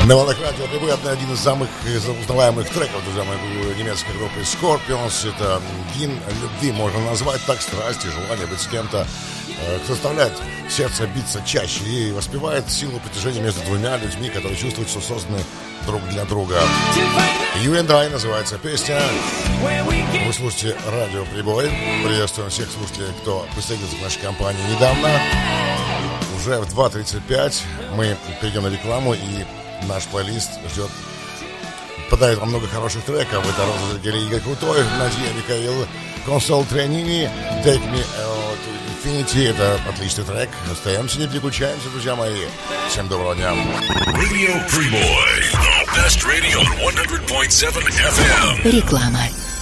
На волнах радио Прибой один из самых узнаваемых треков, друзья мои, немецкой группы Scorpions. Это гимн любви, можно назвать так, страсти, желание быть с кем-то, кто заставляет сердце биться чаще и воспевает силу притяжения между двумя людьми, которые чувствуют, что созданы друг для друга. You and I называется песня. Вы слушаете радио Прибой. Приветствуем всех слушателей, кто присоединился к нашей компании недавно. Уже в 2:35 мы перейдем на рекламу, и наш плейлист ждет, подарит вам много хороших треков. Это Роза Дегель, Игорь Крутой, Надия Михаил, Консол Тренини, Take Me to Infinity. Это отличный трек. Остаемся, не переключаемся, друзья мои. Всем доброго дня. Radio Prибой. Best radio on 100.7 FM. Реклама.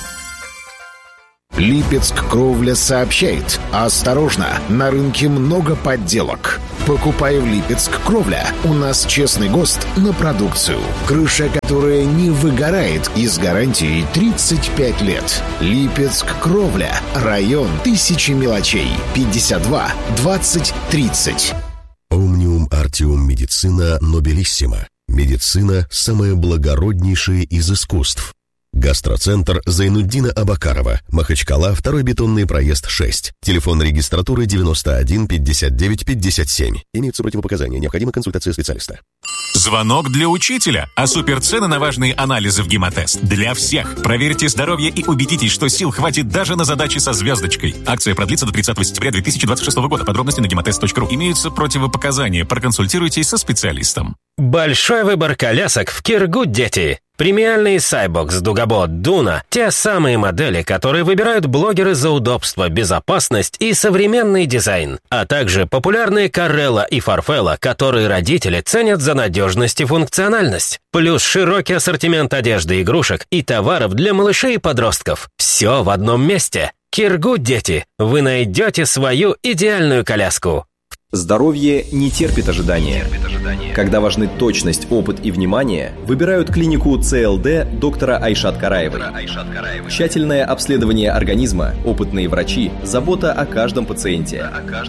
Липецк Кровля сообщает: осторожно, на рынке много подделок. Покупай в Липецк Кровля. У нас честный ГОСТ на продукцию. Крыша, которая не выгорает, и с гарантией 35 лет. Липецк Кровля. Район 1000 мелочей. 52 20 30. Omnium Artium Медицина Нобелиссима. Медицина – самое благороднейшее из искусств. Гастроцентр Зайнуддина Абакарова, Махачкала, 2-й бетонный проезд 6. Телефон регистратуры 91 59 57. Имеются противопоказания. Необходима консультация специалиста. Звонок для учителя. А суперцены на важные анализы в Гемотест. Для всех. Проверьте здоровье и убедитесь, что сил хватит даже на задачи со звездочкой. Акция продлится до 30 сентября 2026 года. Подробности на gematest.ru. Имеются противопоказания. Проконсультируйтесь со специалистом. Большой выбор колясок в Киргуд, дети. Премиальные Cybox, Дугабот, Дуна – те самые модели, которые выбирают блогеры за удобство, безопасность и современный дизайн. А также популярные Карелла и Фарфелла, которые родители ценят за надежность и функциональность. Плюс широкий ассортимент одежды, игрушек и товаров для малышей и подростков. Все в одном месте. Киргуд, дети. Вы найдете свою идеальную коляску. Здоровье не терпит ожидания. Когда важны точность, опыт и внимание, выбирают клинику ЦЛД доктора Айшат Караевой. Тщательное обследование организма, опытные врачи, забота о каждом пациенте.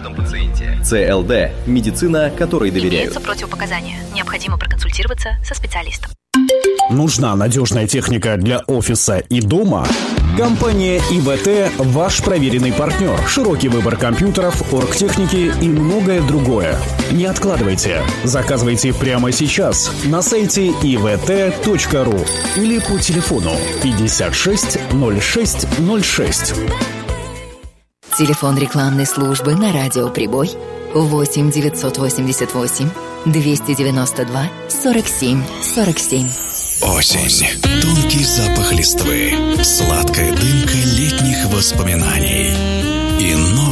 ЦЛД – медицина, которой доверяют. Имеются противопоказания. Необходимо проконсультироваться со специалистом. Нужна надежная техника для офиса и дома? Компания ИВТ – ваш проверенный партнер. Широкий выбор компьютеров, оргтехники и многое другое. Не откладывайте. Заказывайте прямо сейчас на сайте ivt.ru или по телефону 56 06 06. Телефон рекламной службы на радио Прибой 8 988 292 47 47. Осень. Тонкий запах листвы. Сладкая дымка летних воспоминаний. И новый